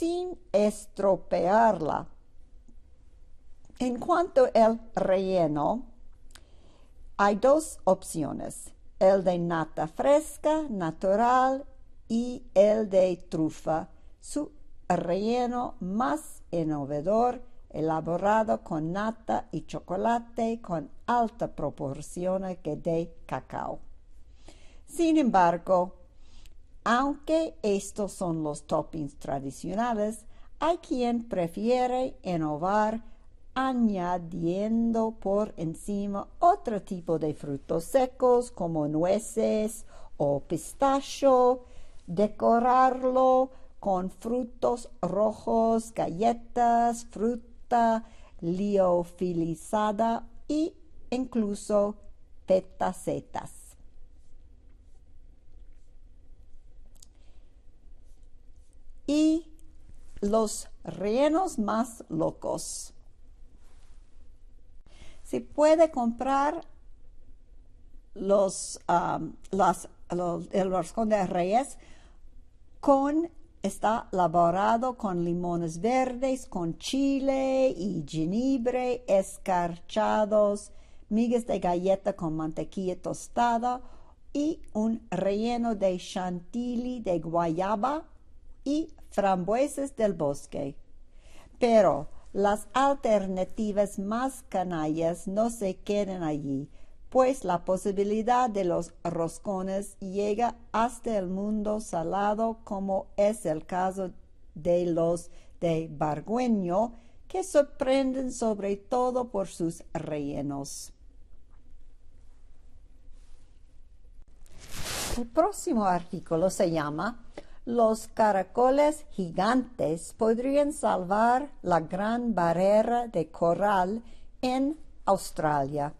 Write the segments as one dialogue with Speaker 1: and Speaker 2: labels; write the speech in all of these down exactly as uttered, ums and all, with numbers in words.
Speaker 1: sin estropearla. En cuanto al relleno, hay dos opciones, el de nata fresca, natural y el de trufa. Su relleno más innovador, elaborado con nata y chocolate con alta proporción de cacao. Sin embargo, aunque estos son los toppings tradicionales, hay quien prefiere innovar añadiendo por encima otro tipo de frutos secos como nueces o pistacho, decorarlo con frutos rojos, galletas, fruta liofilizada e incluso petacetas. Y los rellenos más locos. Se puede comprar los, um, las, los, el roscón de Reyes con, está elaborado con limones verdes, con chile y jengibre escarchados, migas de galleta con mantequilla tostada y un relleno de chantilly de guayaba y frambuesas del bosque. Pero las alternativas más canallas no se quedan allí, pues la posibilidad de los roscones llega hasta el mundo salado, como es el caso de los de Bargueño, que sorprenden sobre todo por sus rellenos. El próximo artículo se llama Los caracoles gigantes podrían salvar la gran barrera de coral en Australia.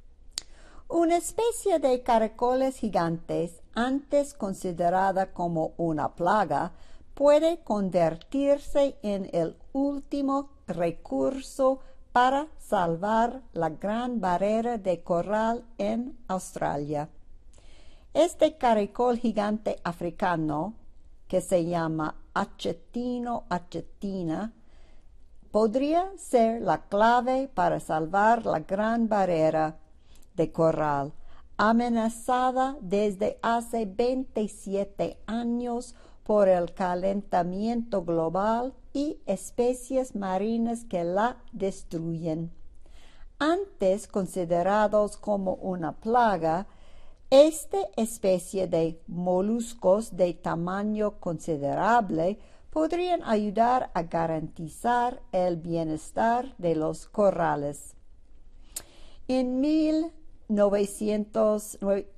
Speaker 1: Una especie de caracoles gigantes, antes considerada como una plaga, puede convertirse en el último recurso para salvar la gran barrera de coral en Australia. Este caracol gigante africano, que se llama acetino acetina, podría ser la clave para salvar la gran barrera de coral, amenazada desde hace veintisiete años por el calentamiento global y especies marinas que la destruyen. Antes considerados como una plaga, esta especie de moluscos de tamaño considerable podrían ayudar a garantizar el bienestar de los corales. En mil novecientos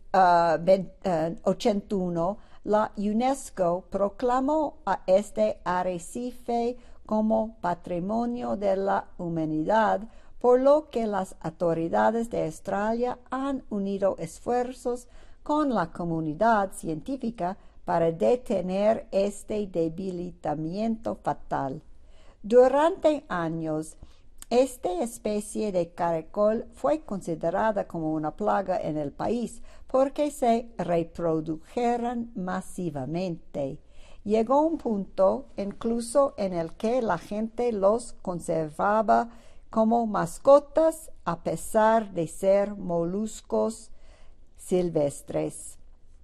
Speaker 1: ochenta y uno, la UNESCO proclamó a este arrecife como Patrimonio de la Humanidad, por lo que las autoridades de Australia han unido esfuerzos con la comunidad científica para detener este debilitamiento fatal. Durante años, esta especie de caracol fue considerada como una plaga en el país porque se reprodujeron masivamente. Llegó un punto incluso en el que la gente los conservaba como mascotas a pesar de ser moluscos silvestres.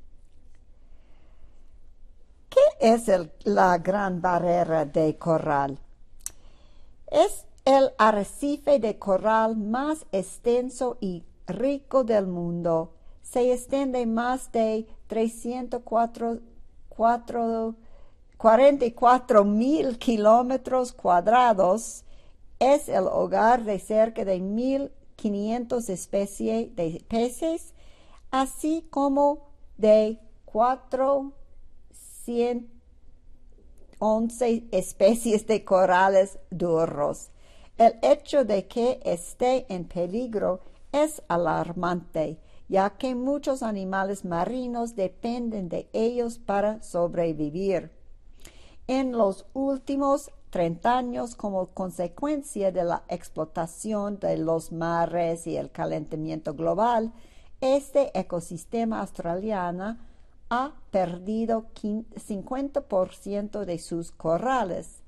Speaker 1: ¿Qué es el, la gran barrera de coral? Es el arrecife de coral más extenso y rico del mundo. Se extiende más de trescientos cuarenta y cuatro mil kilómetros cuadrados. Es el hogar de cerca de mil quinientas especies de peces, así como de cuatrocientas once especies de corales duros. El hecho de que esté en peligro es alarmante, ya que muchos animales marinos dependen de ellos para sobrevivir. En los últimos treinta años, como consecuencia de la explotación de los mares y el calentamiento global, este ecosistema australiano ha perdido cincuenta por ciento de sus corales.